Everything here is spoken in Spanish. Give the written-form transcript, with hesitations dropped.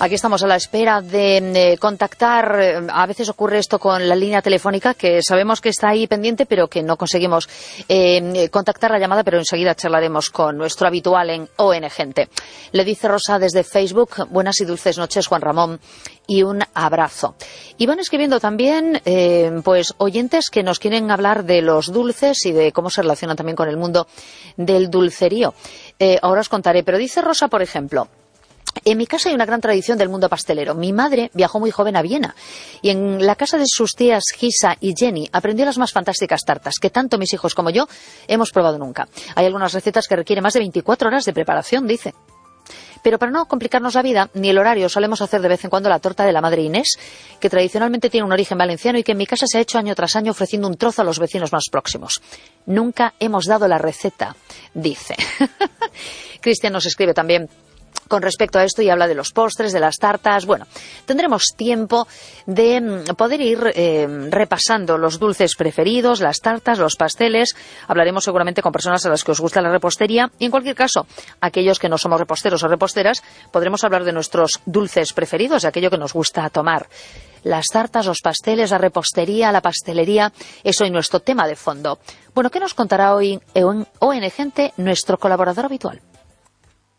Aquí estamos a la espera de contactar. A veces ocurre esto con la línea telefónica, que sabemos que está ahí pendiente, pero que no conseguimos contactar la llamada, pero enseguida charlaremos con nuestro habitual en ON Gente. Le dice Rosa desde Facebook: buenas y dulces noches, Juan Ramón, y un abrazo. Y van escribiendo también pues oyentes que nos quieren hablar de los dulces y de cómo se relacionan también con el mundo del dulcerío. Ahora os contaré, pero dice Rosa, por ejemplo: en mi casa hay una gran tradición del mundo pastelero. Mi madre viajó muy joven a Viena y en la casa de sus tías Gisa y Jenny aprendió las más fantásticas tartas que tanto mis hijos como yo hemos probado nunca. Hay algunas recetas que requieren más de 24 horas de preparación, dice. Pero para no complicarnos la vida ni el horario, solemos hacer de vez en cuando la torta de la madre Inés, que tradicionalmente tiene un origen valenciano y que en mi casa se ha hecho año tras año ofreciendo un trozo a los vecinos más próximos. Nunca hemos dado la receta, dice. Cristian nos escribe también con respecto a esto y habla de los postres, de las tartas. Bueno, tendremos tiempo de poder ir repasando los dulces preferidos, las tartas, los pasteles. Hablaremos seguramente con personas a las que os gusta la repostería. Y en cualquier caso, aquellos que no somos reposteros o reposteras, podremos hablar de nuestros dulces preferidos, de aquello que nos gusta tomar. Las tartas, los pasteles, la repostería, la pastelería, es hoy nuestro tema de fondo. Bueno, ¿qué nos contará hoy en ON Gente nuestro colaborador habitual?